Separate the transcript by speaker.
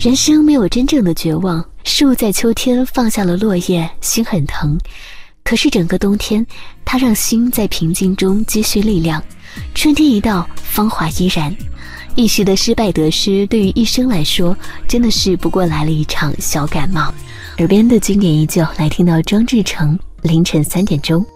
Speaker 1: 人生没有真正的绝望，树在秋天放下了落叶，心很疼，可是整个冬天，它让心在平静中积蓄力量。春天一到，芳华依然。一时的失败得失，对于一生来说，真的是不过来了一场小感冒。耳边的经典依旧，来听到庄志成凌晨3点钟。